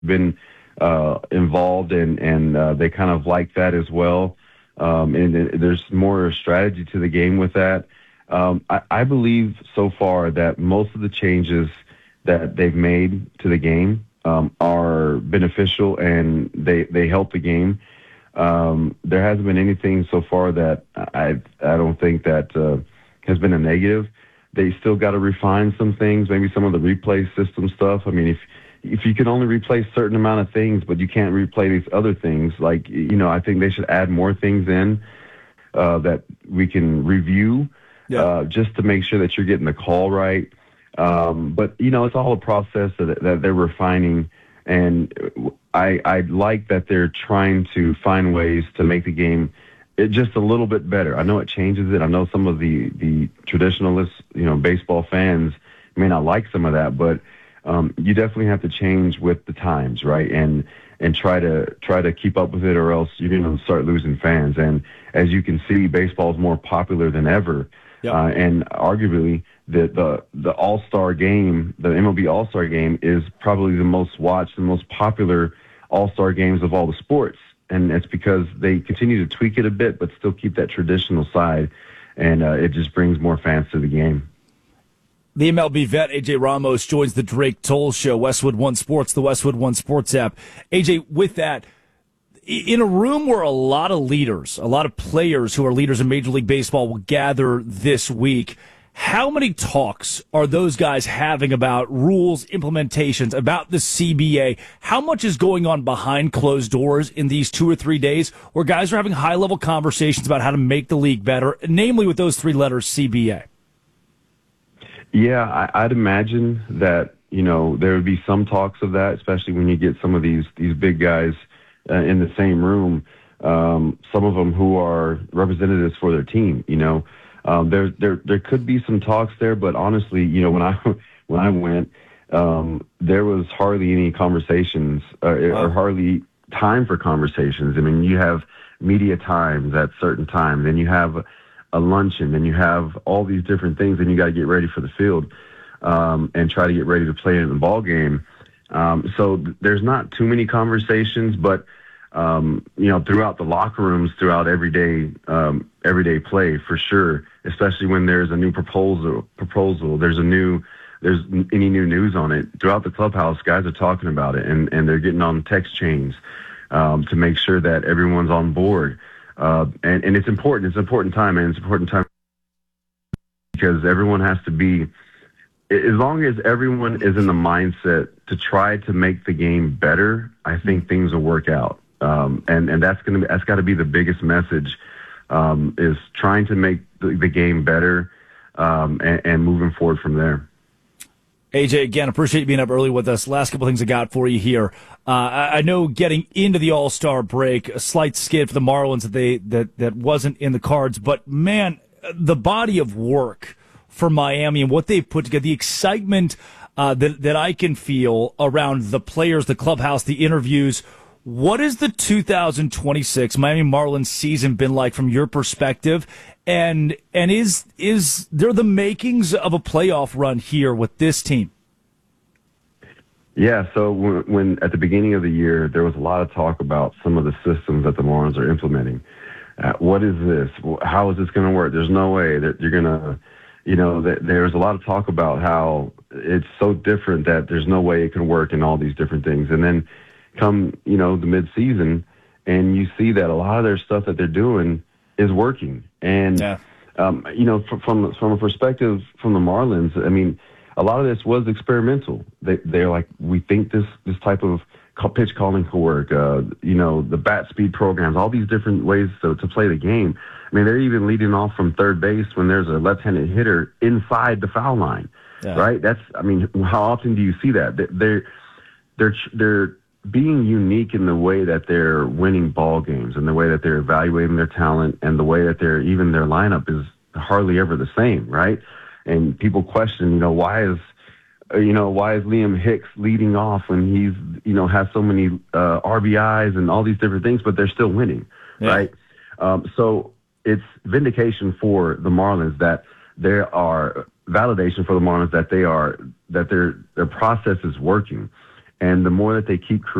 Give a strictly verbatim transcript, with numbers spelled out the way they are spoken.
been uh, involved, and and uh, they kind of like that as well. Um, and it, there's more strategy to the game with that. Um, I, I believe so far that most of the changes that they've made to the game um, are beneficial, and they they help the game. Um, there hasn't been anything so far that I I don't think that uh, has been a negative. They still got to refine some things, maybe some of the replay system stuff. I mean, if if you can only replay a certain amount of things, but you can't replay these other things, like, you know, I think they should add more things in uh, that we can review yeah. uh, just to make sure that you're getting the call right. Um, but, you know, it's all a process that, that they're refining. And I, I like that they're trying to find ways to make the game it just a little bit better. I know it changes it. I know some of the, the traditionalists, you know, baseball fans may not like some of that, but um, you definitely have to change with the times, right? And and try to try to keep up with it, or else you're going to start losing fans. And as you can see, baseball is more popular than ever. Yep. Uh, and arguably, the, the, the All-Star game, the M L B All-Star game, is probably the most watched and most popular All-Star games of all the sports. And it's because they continue to tweak it a bit, but still keep that traditional side. And uh, it just brings more fans to the game. The M L B vet, A J Ramos, joins the Drake Toll Show, Westwood One Sports, the Westwood One Sports app. A J, with that, in a room where a lot of leaders, a lot of players who are leaders in Major League Baseball will gather this week, how many talks are those guys having about rules, implementations, about the C B A? How much is going on behind closed doors in these two or three days where guys are having high-level conversations about how to make the league better, namely with those three letters, C B A? Yeah, I, I'd imagine that, you know, there would be some talks of that, especially when you get some of these, these big guys uh, in the same room, um, some of them who are representatives for their team, you know. Um, there, there, there could be some talks there, but honestly, you know, when I, when I went, um, there was hardly any conversations uh, wow. or hardly time for conversations. I mean, you have media times at certain times, then you have a luncheon, then you have all these different things, and you got to get ready for the field um, and try to get ready to play in the ball game. Um, so th- there's not too many conversations, but um, you know, throughout the locker rooms, throughout everyday um, everyday play, for sure. Especially when there's a new proposal, proposal, there's a new, there's any new news on it. Throughout the clubhouse, guys are talking about it, and, and they're getting on text chains um, to make sure that everyone's on board. Uh, and, and it's important. It's an important time, and it's an important time because everyone has to be, as long as everyone is in the mindset to try to make the game better, I think things will work out. Um, and, and that's going to that's got to be the biggest message, um, is trying to make the, the game better um, and, and moving forward from there. A J, again, appreciate you being up early with us. Last couple things I got for you here. Uh, I, I know getting into the All-Star break, a slight skid for the Marlins that they that that wasn't in the cards, but man, the body of work for Miami and what they've put together, the excitement uh, that that I can feel around the players, the clubhouse, the interviews. What has the two thousand twenty-six Miami Marlins season been like from your perspective? And and is is there the makings of a playoff run here with this team? Yeah, so when, when at the beginning of the year, there was a lot of talk about some of the systems that the Marlins are implementing. Uh, what is this? How is this going to work? There's no way that you're going to, you know, that there's a lot of talk about how it's so different that there's no way it can work and all these different things. And then come, you know, the mid-season, and you see that a lot of their stuff that they're doing is working. And, yeah. um, you know, from, from from a perspective from the Marlins, I mean, a lot of this was experimental. They, they're like, we think this, this type of pitch calling could work, uh, you know, the bat speed programs, all these different ways to, to play the game. I mean, they're even leading off from third base when there's a left-handed hitter inside the foul line, yeah. right? That's, I mean, how often do you see that? They're, they're, they're being unique in the way that they're winning ball games and the way that they're evaluating their talent and the way that they're, even their lineup is hardly ever the same, right? And people question, you know, why is, you know, why is Liam Hicks leading off when he's, you know, has so many uh, R B Is and all these different things, but they're still winning, yeah. right? Um, so it's vindication for the Marlins that there are validation for the Marlins that they are, that their, their process is working. And the more that they keep